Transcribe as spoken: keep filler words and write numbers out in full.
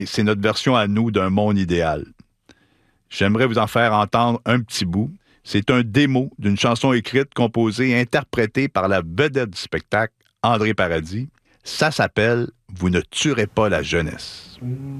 C'est notre version à nous d'un monde idéal. J'aimerais vous en faire entendre un petit bout. C'est un démo d'une chanson écrite, composée et interprétée par la vedette du spectacle, André Paradis. Ça s'appelle « Vous ne tuerez pas la jeunesse ».